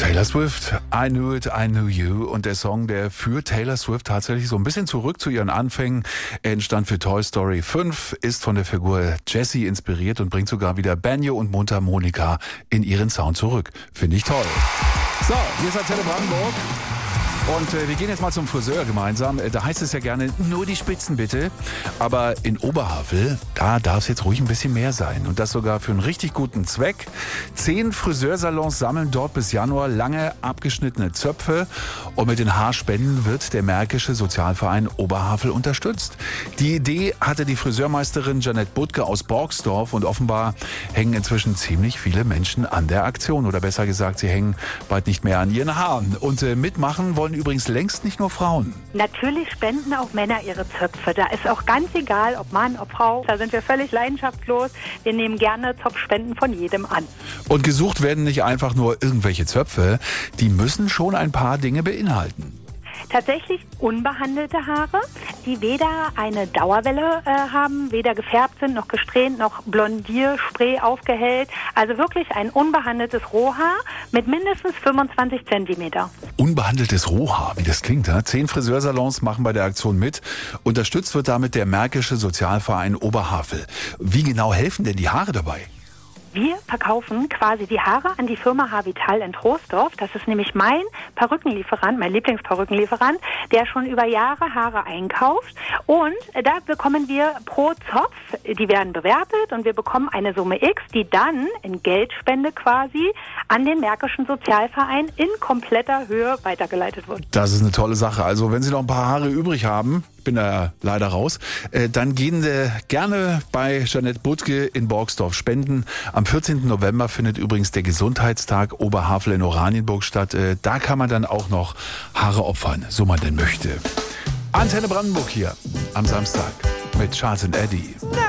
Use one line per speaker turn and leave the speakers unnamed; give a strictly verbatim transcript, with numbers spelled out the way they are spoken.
Taylor Swift, I Knew It, I Knew You. Und der Song, der führt Taylor Swift tatsächlich so ein bisschen zurück zu ihren Anfängen. Er entstand für Toy Story fünf, ist von der Figur Jessie inspiriert und bringt sogar wieder Banjo und Mundharmonika in ihren Sound zurück. Finde ich toll. So, hier ist Antenne Brandenburg. Und äh, wir gehen jetzt mal zum Friseur gemeinsam. Äh, da heißt es ja gerne, nur die Spitzen bitte. Aber in Oberhavel, da darf es jetzt ruhig ein bisschen mehr sein. Und das sogar für einen richtig guten Zweck. Zehn Friseursalons sammeln dort bis Januar lange abgeschnittene Zöpfe. Und mit den Haarspenden wird der Märkische Sozialverein Oberhavel unterstützt. Die Idee hatte die Friseurmeisterin Janette Butke aus Borgsdorf. Und offenbar hängen inzwischen ziemlich viele Menschen an der Aktion. Oder besser gesagt, sie hängen bald nicht mehr an ihren Haaren. Und äh, mitmachen wollen übrigens längst nicht nur Frauen.
Natürlich spenden auch Männer ihre Zöpfe. Da ist auch ganz egal, ob Mann, ob Frau. Da sind wir völlig leidenschaftslos. Wir nehmen gerne Zopfspenden von jedem an.
Und gesucht werden nicht einfach nur irgendwelche Zöpfe. Die müssen schon ein paar Dinge beinhalten.
Tatsächlich unbehandelte Haare, die weder eine Dauerwelle äh, haben, weder gefärbt sind, noch gesträhnt, noch Blondierspray aufgehellt. Also wirklich ein unbehandeltes Rohhaar mit mindestens fünfundzwanzig Zentimeter.
Unbehandeltes Rohhaar, wie das klingt. Ja? Zehn Friseursalons machen bei der Aktion mit. Unterstützt wird damit der Märkische Sozialverein Oberhavel. Wie genau helfen denn die Haare dabei?
Wir verkaufen quasi die Haare an die Firma Havital in Troisdorf. Das ist nämlich mein Perückenlieferant, mein Lieblingsperückenlieferant, der schon über Jahre Haare einkauft. Und da bekommen wir pro Zopf, die werden bewertet und wir bekommen eine Summe X, die dann in Geldspende quasi an den Märkischen Sozialverein in kompletter Höhe weitergeleitet wird.
Das ist eine tolle Sache. Also wenn Sie noch ein paar Haare übrig haben, bin da leider raus, äh, dann gehen Sie gerne bei Janette Butke in Borgsdorf spenden. Am vierzehnten November findet übrigens der Gesundheitstag Oberhavel in Oranienburg statt. Äh, da kann man dann auch noch Haare opfern, so man denn möchte. Antenne Brandenburg hier am Samstag mit Charles und Eddie.